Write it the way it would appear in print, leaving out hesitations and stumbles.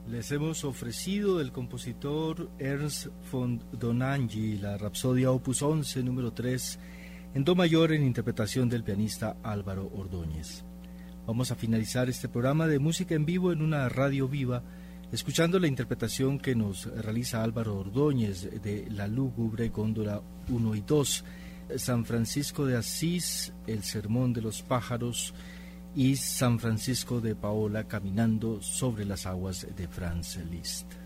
Les hemos ofrecido del compositor Ernst von Donangy la Rapsodia Opus 11 número 3 en do mayor en interpretación del pianista Álvaro Ordóñez. Vamos a finalizar este programa de música en vivo en una radio viva escuchando la interpretación que nos realiza Álvaro Ordóñez de La Lúgubre Góndola 1 y 2, San Francisco de Asís, El Sermón de los Pájaros y San Francisco de Paola caminando sobre las aguas de Franz Liszt.